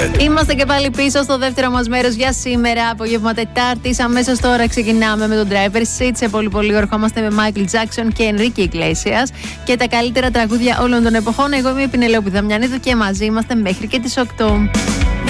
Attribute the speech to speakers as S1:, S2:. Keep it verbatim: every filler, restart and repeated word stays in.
S1: Red.
S2: Είμαστε και πάλι πίσω στο δεύτερο μας μέρος για σήμερα, απόγευμα Τετάρτης. Αμέσως τώρα ξεκινάμε με τον Driver's Seat. Σε πολύ πολύ ορχόμαστε με Michael Jackson και Enrique Iglesias και τα καλύτερα τραγούδια όλων των εποχών. Εγώ είμαι η Πινελόπη Δαμιανίδου και μαζί είμαστε μέχρι και τις οκτώ.